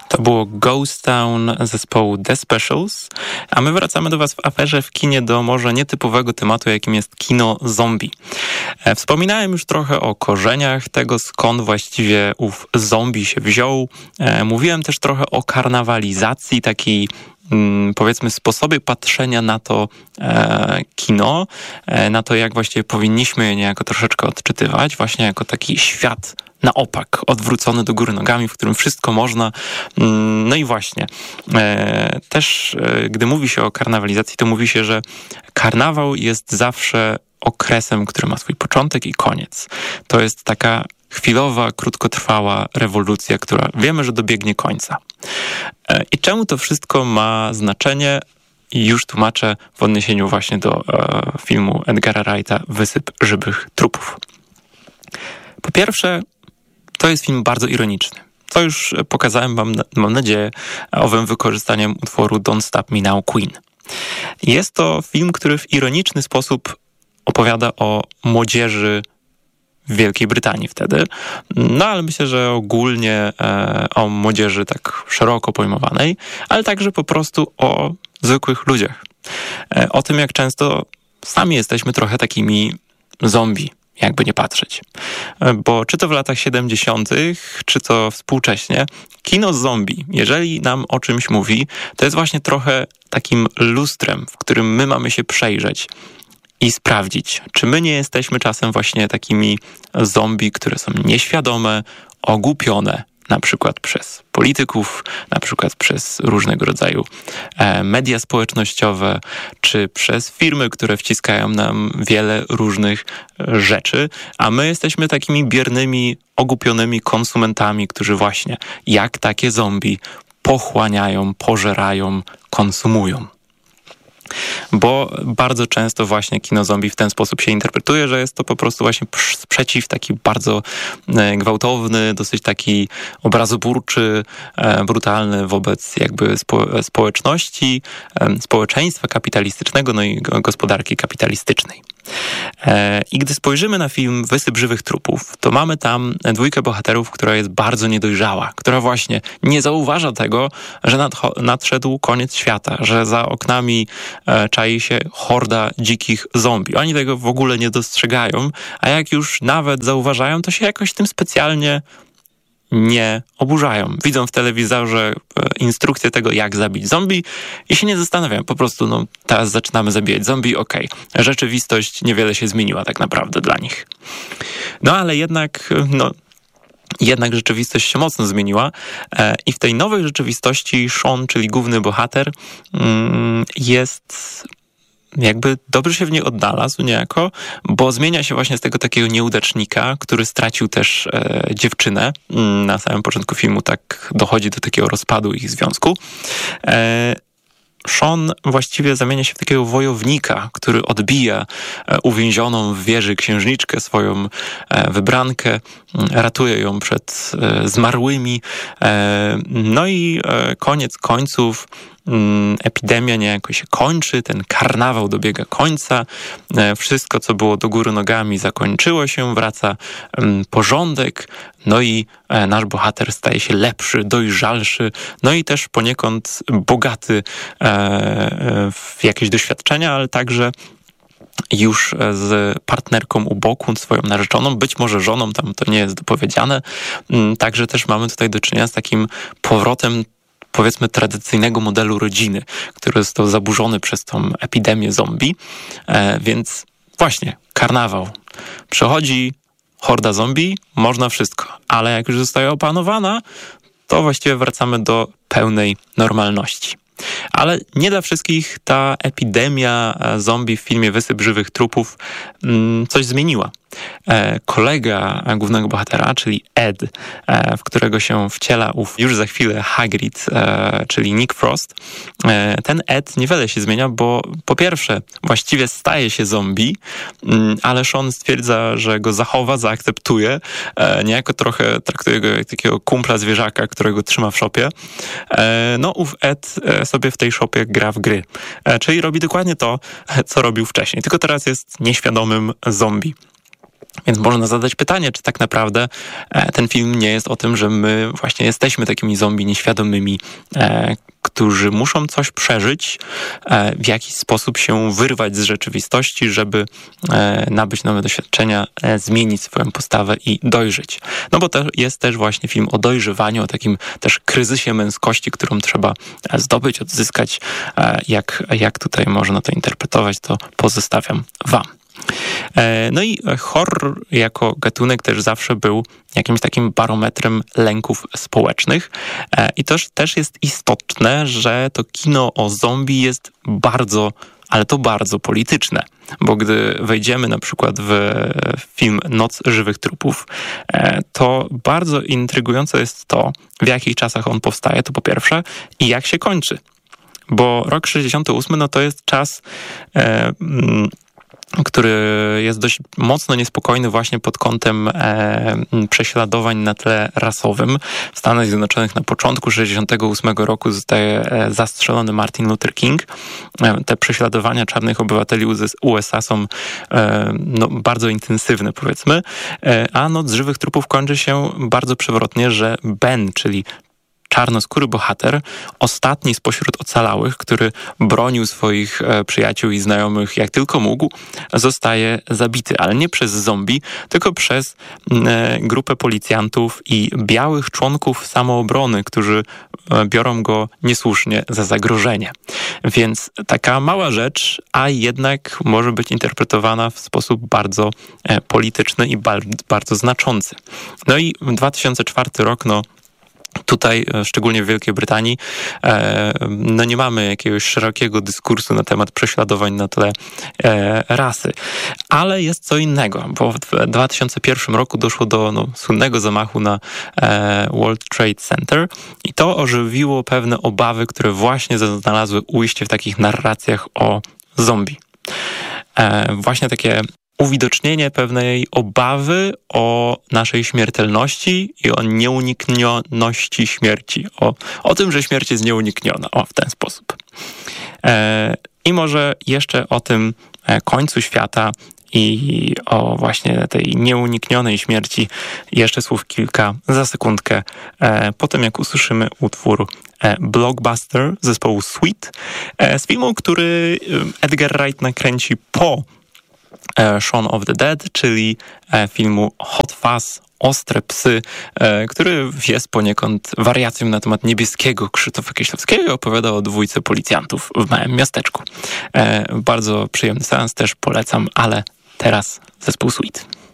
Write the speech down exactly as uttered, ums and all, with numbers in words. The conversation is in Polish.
To było Ghost Town zespołu The Specials, a my wracamy do Was w aferze w kinie do może nietypowego tematu, jakim jest kino zombie. Wspominałem już trochę o korzeniach tego, skąd właściwie ów zombie się wziął. Mówiłem też trochę o karnawalizacji, takiej powiedzmy sposobie patrzenia na to e, kino, e, na to jak właściwie powinniśmy je niejako troszeczkę odczytywać, właśnie jako taki świat na opak, odwrócony do góry nogami, w którym wszystko można. No i właśnie, e, też e, gdy mówi się o karnawalizacji, to mówi się, że karnawał jest zawsze okresem, który ma swój początek i koniec. To jest taka chwilowa, krótkotrwała rewolucja, która wiemy, że dobiegnie końca. I czemu to wszystko ma znaczenie? I już tłumaczę w odniesieniu właśnie do e, filmu Edgara Wrighta Wysyp żywych trupów. Po pierwsze, to jest film bardzo ironiczny. To już pokazałem wam, mam nadzieję, owym wykorzystaniem utworu Don't Stop Me Now Queen. Jest to film, który w ironiczny sposób opowiada o młodzieży w Wielkiej Brytanii wtedy. No ale myślę, że ogólnie e, o młodzieży tak szeroko pojmowanej, ale także po prostu o zwykłych ludziach. E, o tym, jak często sami jesteśmy trochę takimi zombie, jakby nie patrzeć. E, bo czy to w latach siedemdziesiątych, czy to współcześnie, kino zombie, jeżeli nam o czymś mówi, to jest właśnie trochę takim lustrem, w którym my mamy się przejrzeć i sprawdzić, czy my nie jesteśmy czasem właśnie takimi zombie, które są nieświadome, ogłupione, na przykład przez polityków, na przykład przez różnego rodzaju e, media społecznościowe, czy przez firmy, które wciskają nam wiele różnych rzeczy, a my jesteśmy takimi biernymi, ogłupionymi konsumentami, którzy właśnie jak takie zombie pochłaniają, pożerają, konsumują. Bo bardzo często właśnie kino zombie w ten sposób się interpretuje, że jest to po prostu właśnie sprzeciw taki bardzo gwałtowny, dosyć taki obrazoburczy, brutalny wobec jakby spo, społeczności, społeczeństwa kapitalistycznego, no i gospodarki kapitalistycznej. I gdy spojrzymy na film Wysyp żywych trupów, to mamy tam dwójkę bohaterów, która jest bardzo niedojrzała, która właśnie nie zauważa tego, że nadcho- nadszedł koniec świata, że za oknami e, czai się horda dzikich zombie. Oni tego w ogóle nie dostrzegają, a jak już nawet zauważają, to się jakoś tym specjalnie nie oburzają. Widzą w telewizorze instrukcję tego, jak zabić zombie i się nie zastanawiają. Po prostu, no, teraz zaczynamy zabijać zombie, okej. Okay. Rzeczywistość niewiele się zmieniła tak naprawdę dla nich. No, ale jednak, no, jednak rzeczywistość się mocno zmieniła e, i w tej nowej rzeczywistości Sean, czyli główny bohater, mm, jest jakby dobrze się w niej odnalazł niejako, bo zmienia się właśnie z tego takiego nieudacznika, który stracił też e, dziewczynę. Na samym początku filmu tak dochodzi do takiego rozpadu ich związku. E, Sean właściwie zamienia się w takiego wojownika, który odbija uwięzioną w wieży księżniczkę, swoją wybrankę, ratuje ją przed zmarłymi. No i koniec końców epidemia niejako się kończy, ten karnawał dobiega końca, wszystko, co było do góry nogami, zakończyło się, wraca porządek, no i nasz bohater staje się lepszy, dojrzalszy, no i też poniekąd bogaty w jakieś doświadczenia, ale także już z partnerką u boku, swoją narzeczoną, być może żoną, tam to nie jest dopowiedziane. Także też mamy tutaj do czynienia z takim powrotem, powiedzmy, tradycyjnego modelu rodziny, który został zaburzony przez tą epidemię zombie. E, więc właśnie, karnawał. Przychodzi horda zombie, można wszystko, ale jak już zostaje opanowana, to właściwie wracamy do pełnej normalności. Ale nie dla wszystkich ta epidemia zombie w filmie Wysyp żywych trupów mm, coś zmieniła. E, kolega głównego bohatera, czyli Ed, e, w którego się wciela ów już za chwilę Hagrid, e, czyli Nick Frost, e, ten Ed niewiele się zmienia, bo po pierwsze właściwie staje się zombie, mm, ale Sean stwierdza, że go zachowa, zaakceptuje, e, niejako trochę traktuje go jak takiego kumpla zwierzaka, którego trzyma w szopie. E, no ów Ed e, sobie w tej szopie gra w gry, e, czyli robi dokładnie to, co robił wcześniej, tylko teraz jest nieświadomym zombie. Więc można zadać pytanie, czy tak naprawdę ten film nie jest o tym, że my właśnie jesteśmy takimi zombie nieświadomymi, e, którzy muszą coś przeżyć, e, w jakiś sposób się wyrwać z rzeczywistości, żeby e, nabyć nowe doświadczenia, e, zmienić swoją postawę i dojrzeć. No bo to jest też właśnie film o dojrzewaniu, o takim też kryzysie męskości, którą trzeba zdobyć, odzyskać. E, jak, jak tutaj można to interpretować, to pozostawiam wam. No i horror jako gatunek też zawsze był jakimś takim barometrem lęków społecznych i to też jest istotne, że to kino o zombie jest bardzo, ale to bardzo polityczne, bo gdy wejdziemy na przykład w film Noc żywych trupów, to bardzo intrygujące jest to, w jakich czasach on powstaje, to po pierwsze, i jak się kończy, bo rok sześćdziesiąty ósmy no to jest czas e, który jest dość mocno niespokojny właśnie pod kątem e, prześladowań na tle rasowym. W Stanach Zjednoczonych na początku sześćdziesiątego ósmego roku zostaje e, zastrzelony Martin Luther King. E, te prześladowania czarnych obywateli U S A są e, no, bardzo intensywne, powiedzmy. E, a Noc żywych trupów kończy się bardzo przewrotnie, że Ben, czyli czarnoskóry bohater, ostatni spośród ocalałych, który bronił swoich e, przyjaciół i znajomych jak tylko mógł, zostaje zabity, ale nie przez zombie, tylko przez e, grupę policjantów i białych członków samoobrony, którzy e, biorą go niesłusznie za zagrożenie. Więc taka mała rzecz, a jednak może być interpretowana w sposób bardzo e, polityczny i bardzo, bardzo znaczący. No i dwa tysiące czwarty rok, no tutaj, szczególnie w Wielkiej Brytanii, no nie mamy jakiegoś szerokiego dyskursu na temat prześladowań na tle rasy. Ale jest co innego, bo w dwa tysiące pierwszym roku doszło do no, słynnego zamachu na World Trade Center i to ożywiło pewne obawy, które właśnie znalazły ujście w takich narracjach o zombie. Właśnie takie uwidocznienie pewnej obawy o naszej śmiertelności i o nieuniknioności śmierci. O, o tym, że śmierć jest nieunikniona. O, w ten sposób. E, I może jeszcze o tym końcu świata i o właśnie tej nieuniknionej śmierci jeszcze słów kilka za sekundkę. E, po tym, jak usłyszymy utwór e, Blockbuster zespołu Sweet e, z filmu, który Edgar Wright nakręci po Shaun of the Dead, czyli filmu Hot Fuzz, Ostre psy, który jest poniekąd wariacją na temat niebieskiego Krzysztofa Kieślowskiego, opowiada o dwójce policjantów w małym miasteczku. Bardzo przyjemny seans, też polecam, ale teraz zespół Sweet.